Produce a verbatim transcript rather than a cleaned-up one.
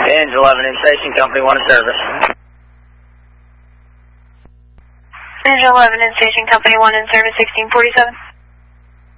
Engine eleven in station, company one in service. Engine eleven in station, company one in service, sixteen forty-seven.